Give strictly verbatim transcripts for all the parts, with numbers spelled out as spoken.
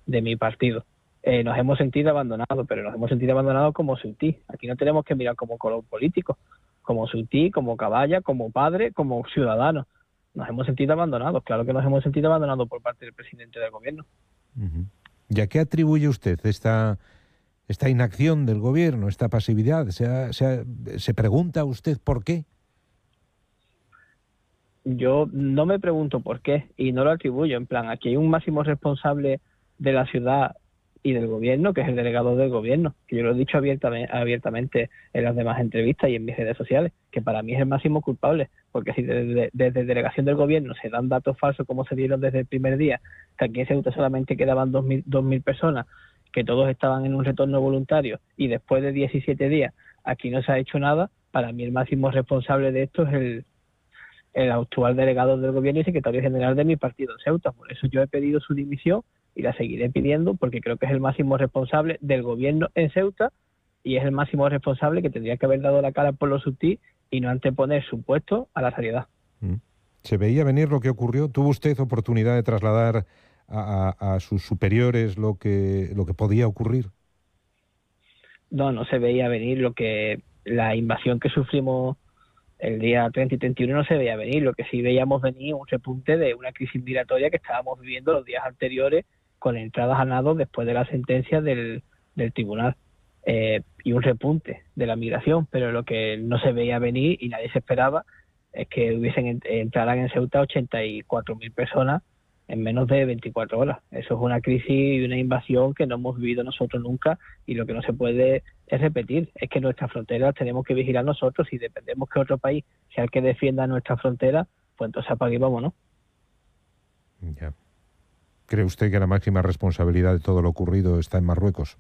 de mi partido. Eh, nos hemos sentido abandonados, pero nos hemos sentido abandonados como Ceutí. Aquí no tenemos que mirar como color político, como Ceutí, como Caballa, como padre, como ciudadano. Nos hemos sentido abandonados, claro que nos hemos sentido abandonados por parte del presidente del gobierno. Uh-huh. ¿Y a qué atribuye usted esta, esta inacción del gobierno, esta pasividad? ¿Se, ha, se, ha, ¿Se pregunta usted por qué? Yo no me pregunto por qué y no lo atribuyo. En plan, aquí hay un máximo responsable de la ciudad y del gobierno, que es el delegado del gobierno, que yo lo he dicho abiertamente, abiertamente en las demás entrevistas y en mis redes sociales, que para mí es el máximo culpable, porque si desde, desde delegación del gobierno se dan datos falsos como se dieron desde el primer día, que aquí en Ceuta solamente quedaban dos mil personas, que todos estaban en un retorno voluntario, y después de diecisiete días aquí no se ha hecho nada, para mí el máximo responsable de esto es el el actual delegado del gobierno y secretario general de mi partido en Ceuta. Por eso yo he pedido su dimisión y la seguiré pidiendo, porque creo que es el máximo responsable del gobierno en Ceuta y es el máximo responsable que tendría que haber dado la cara por los Ceutí y no anteponer su puesto a la seriedad. ¿Se veía venir lo que ocurrió? ¿Tuvo usted oportunidad de trasladar a, a, a sus superiores lo que, lo que podía ocurrir? No, no se veía venir lo que la invasión que sufrimos el día treinta y treinta y uno no se veía venir. Lo que sí veíamos venir un repunte de una crisis migratoria que estábamos viviendo los días anteriores con entradas a nado después de la sentencia del, del tribunal eh, y un repunte de la migración, pero lo que no se veía venir y nadie se esperaba es que hubiesen entraran en Ceuta ochenta y cuatro mil personas en menos de veinticuatro horas. Eso es una crisis y una invasión que no hemos vivido nosotros nunca, y lo que no se puede es repetir. Es que nuestras fronteras tenemos que vigilar nosotros, y dependemos que otro país sea el que defienda nuestras fronteras, pues entonces apague y vámonos. Ya. ¿Cree usted que la máxima responsabilidad de todo lo ocurrido está en Marruecos?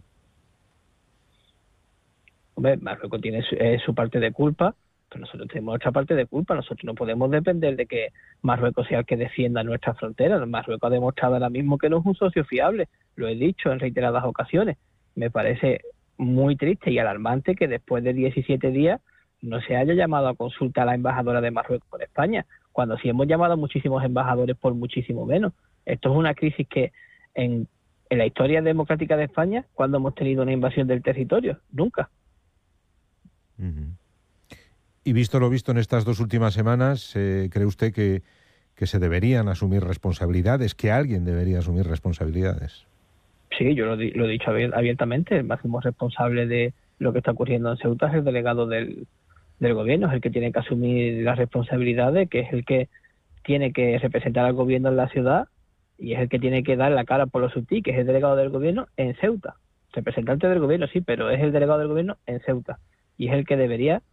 Hombre, Marruecos tiene su, eh, su parte de culpa, pero nosotros tenemos otra parte de culpa. Nosotros no podemos depender de que Marruecos sea el que defienda nuestras fronteras. Marruecos ha demostrado ahora mismo que no es un socio fiable, lo he dicho en reiteradas ocasiones. Me parece muy triste y alarmante que después de diecisiete días no se haya llamado a consulta a la embajadora de Marruecos por España, cuando sí hemos llamado a muchísimos embajadores por muchísimo menos. Esto es una crisis que en, en la historia democrática de España, ¿cuándo hemos tenido una invasión del territorio? Nunca. Uh-huh. Y visto lo visto en estas dos últimas semanas, eh, ¿cree usted que, que se deberían asumir responsabilidades, que alguien debería asumir responsabilidades? Sí, yo lo, lo he dicho abiertamente. El máximo responsable de lo que está ocurriendo en Ceuta es el delegado del, del gobierno, es el que tiene que asumir las responsabilidades, que es el que tiene que representar al gobierno en la ciudad y es el que tiene que dar la cara por los Ceutí, que es el delegado del gobierno en Ceuta. Representante del gobierno, sí, pero es el delegado del gobierno en Ceuta y es el que debería